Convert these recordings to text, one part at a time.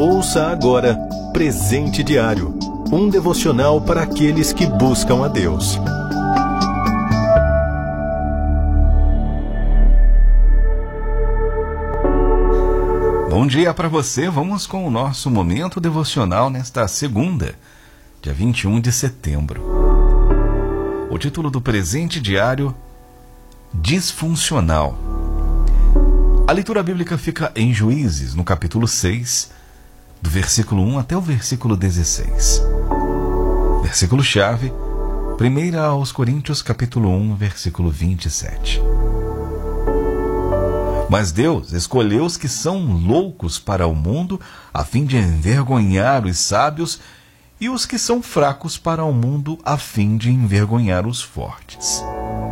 Ouça agora Presente Diário, um devocional para aqueles que buscam a Deus. Bom dia para você, vamos com o nosso momento devocional nesta segunda, dia 21 de setembro. O título do Presente Diário, Disfuncional. A leitura bíblica fica em Juízes, no capítulo 6, do versículo 1 até o versículo 16. Versículo-chave, 1 aos Coríntios, capítulo 1, versículo 27. Mas Deus escolheu os que são loucos para o mundo, a fim de envergonhar os sábios, e os que são fracos para o mundo, a fim de envergonhar os fortes.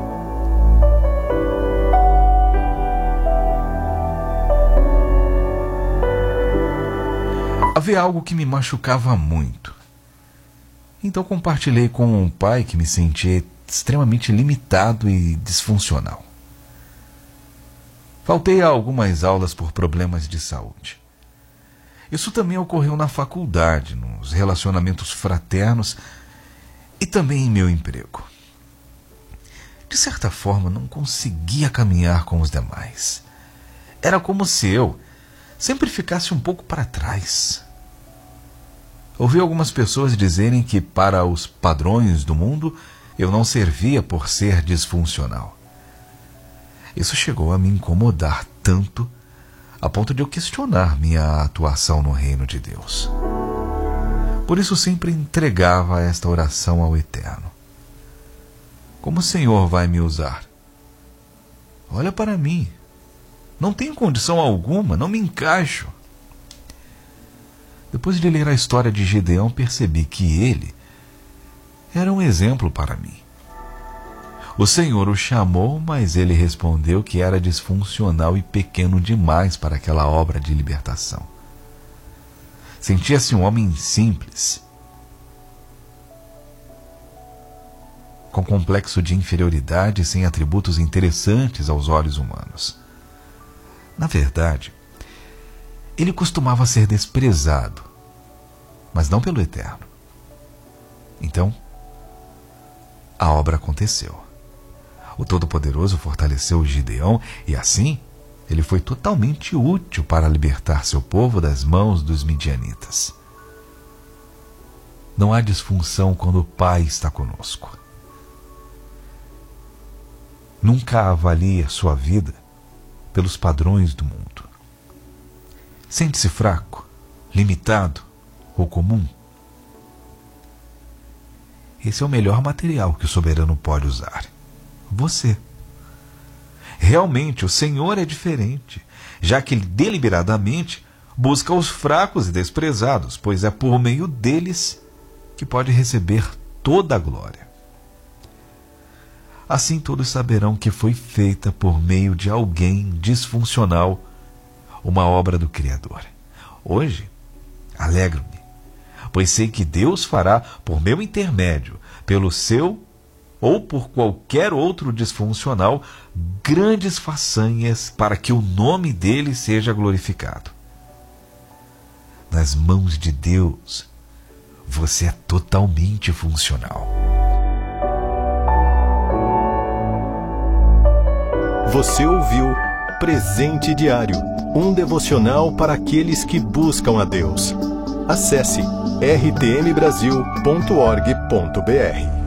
Havia algo que me machucava muito. Então compartilhei com um pai que me sentia extremamente limitado e disfuncional. Faltei a algumas aulas por problemas de saúde. Isso também ocorreu na faculdade, nos relacionamentos fraternos e também em meu emprego. De certa forma, não conseguia caminhar com os demais. Era como se eu sempre ficasse um pouco para trás. Ouvi algumas pessoas dizerem que, para os padrões do mundo, eu não servia por ser disfuncional. Isso chegou a me incomodar tanto, a ponto de eu questionar minha atuação no reino de Deus. Por isso sempre entregava esta oração ao Eterno. Como o Senhor vai me usar? Olha para mim. Não tenho condição alguma, não me encaixo. Depois de ler a história de Gideão, percebi que ele era um exemplo para mim. O Senhor o chamou, mas ele respondeu que era disfuncional e pequeno demais para aquela obra de libertação. Sentia-se um homem simples, com complexo de inferioridade e sem atributos interessantes aos olhos humanos. Na verdade, ele costumava ser desprezado, mas não pelo Eterno. Então, a obra aconteceu. O Todo-Poderoso fortaleceu Gideão e, assim, ele foi totalmente útil para libertar seu povo das mãos dos midianitas. Não há disfunção quando o Pai está conosco. Nunca avalie a sua vida pelos padrões do mundo. Sente-se fraco, limitado ou comum? Esse é o melhor material que o soberano pode usar. Você. Realmente o Senhor é diferente, já que ele deliberadamente busca os fracos e desprezados, pois é por meio deles que pode receber toda a glória. Assim todos saberão que foi feita por meio de alguém disfuncional uma obra do Criador. Hoje, alegro-me, pois sei que Deus fará por meu intermédio, pelo seu ou por qualquer outro disfuncional, grandes façanhas para que o nome dele seja glorificado. Nas mãos de Deus, você é totalmente funcional. Você ouviu Presente Diário, um devocional para aqueles que buscam a Deus. Acesse rtmbrasil.org.br.